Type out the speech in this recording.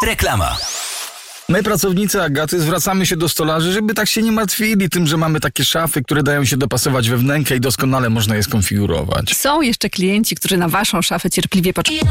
Reklama. My, pracownicy Agaty, zwracamy się do stolarzy, żeby tak się nie martwili tym, że mamy takie szafy, które dają się dopasować we wnękę i doskonale można je skonfigurować. Są jeszcze klienci, którzy na waszą szafę cierpliwie poczekają.